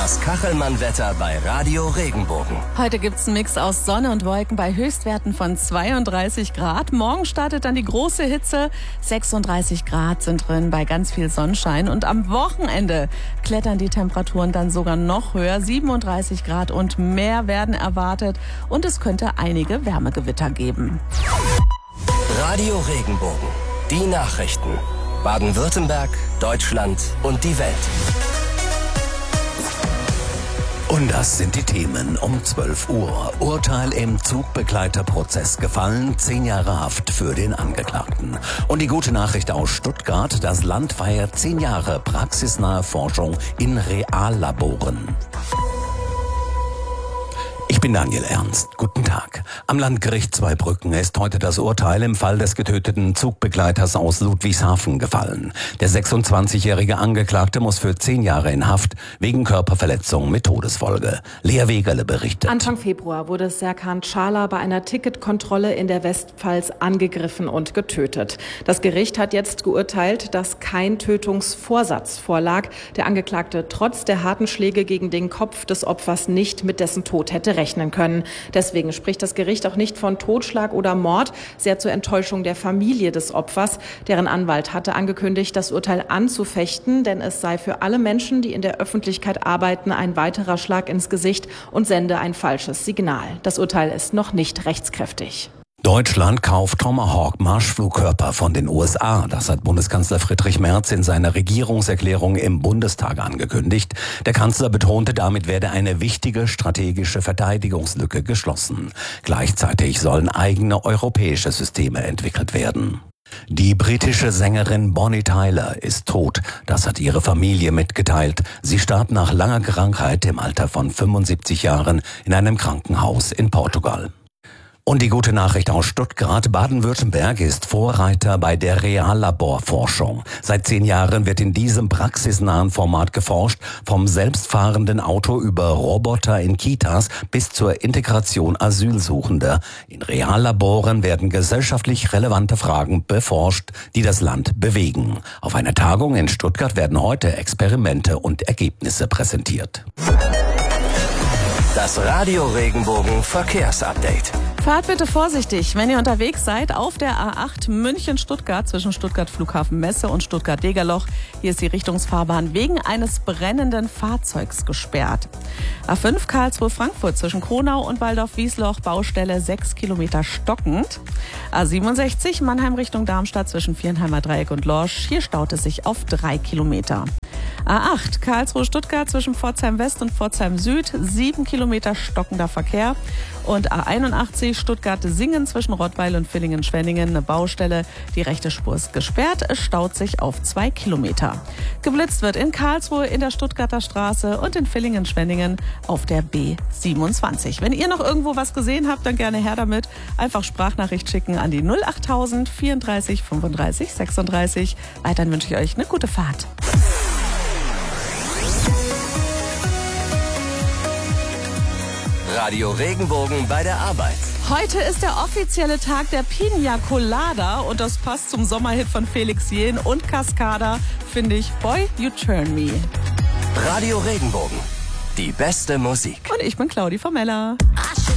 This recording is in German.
Das Kachelmann-Wetter bei Radio Regenbogen. Heute gibt's einen Mix aus Sonne und Wolken bei Höchstwerten von 32 Grad. Morgen startet dann die große Hitze. 36 Grad sind drin bei ganz viel Sonnenschein. Und am Wochenende klettern die Temperaturen dann sogar noch höher. 37 Grad und mehr werden erwartet. Und es könnte einige Wärmegewitter geben. Radio Regenbogen. Die Nachrichten. Baden-Württemberg, Deutschland und die Welt. Und das sind die Themen um 12 Uhr. Urteil im Zugbegleiterprozess gefallen, 10 Jahre Haft für den Angeklagten. Und die gute Nachricht aus Stuttgart, das Land feiert 10 Jahre praxisnahe Forschung in Reallaboren. Ich bin Daniel Ernst. Guten Tag. Am Landgericht Zweibrücken ist heute das Urteil im Fall des getöteten Zugbegleiters aus Ludwigshafen gefallen. Der 26-jährige Angeklagte muss für 10 Jahre in Haft wegen Körperverletzung mit Todesfolge. Lea Wegerle berichtet. Anfang Februar wurde Serkan Çağlar bei einer Ticketkontrolle in der Westpfalz angegriffen und getötet. Das Gericht hat jetzt geurteilt, dass kein Tötungsvorsatz vorlag. Der Angeklagte trotz der harten Schläge gegen den Kopf des Opfers nicht mit dessen Tod hätte rechnen können. Deswegen spricht das Gericht auch nicht von Totschlag oder Mord, sehr zur Enttäuschung der Familie des Opfers. Deren Anwalt hatte angekündigt, das Urteil anzufechten, denn es sei für alle Menschen, die in der Öffentlichkeit arbeiten, ein weiterer Schlag ins Gesicht und sende ein falsches Signal. Das Urteil ist noch nicht rechtskräftig. Deutschland kauft Tomahawk-Marschflugkörper von den USA. Das hat Bundeskanzler Friedrich Merz in seiner Regierungserklärung im Bundestag angekündigt. Der Kanzler betonte, damit werde eine wichtige strategische Verteidigungslücke geschlossen. Gleichzeitig sollen eigene europäische Systeme entwickelt werden. Die britische Sängerin Bonnie Tyler ist tot. Das hat ihre Familie mitgeteilt. Sie starb nach langer Krankheit im Alter von 75 Jahren in einem Krankenhaus in Portugal. Und die gute Nachricht aus Stuttgart, Baden-Württemberg ist Vorreiter bei der Reallaborforschung. Seit 10 Jahren wird in diesem praxisnahen Format geforscht, vom selbstfahrenden Auto über Roboter in Kitas bis zur Integration Asylsuchender. In Reallaboren werden gesellschaftlich relevante Fragen beforscht, die das Land bewegen. Auf einer Tagung in Stuttgart werden heute Experimente und Ergebnisse präsentiert. Das Radio Regenbogen Verkehrsupdate. Fahrt bitte vorsichtig, wenn ihr unterwegs seid auf der A8 München-Stuttgart zwischen Stuttgart Flughafen Messe und Stuttgart-Degerloch. Hier ist die Richtungsfahrbahn wegen eines brennenden Fahrzeugs gesperrt. A5 Karlsruhe-Frankfurt zwischen Kronau und Waldorf-Wiesloch, Baustelle 6 Kilometer stockend. A67 Mannheim Richtung Darmstadt zwischen Viernheimer Dreieck und Lorsch. Hier staut es sich auf 3 Kilometer. A8 Karlsruhe-Stuttgart zwischen Pforzheim West und Pforzheim Süd, 7 Kilometer stockender Verkehr. Und A81 Stuttgart-Singen zwischen Rottweil und Villingen-Schwenningen, eine Baustelle. Die rechte Spur ist gesperrt, es staut sich auf 2 Kilometer. Geblitzt wird in Karlsruhe in der Stuttgarter Straße und in Villingen-Schwenningen auf der B27. Wenn ihr noch irgendwo was gesehen habt, dann gerne her damit. Einfach Sprachnachricht schicken an die 08000 34 35 36. Weiterhin wünsche ich euch eine gute Fahrt. Radio Regenbogen bei der Arbeit. Heute ist der offizielle Tag der Piña Colada und das passt zum Sommerhit von Felix Jähn und Cascada, finde ich, Boy, You Turn Me. Radio Regenbogen. Die beste Musik. Und ich bin Claudi Formella.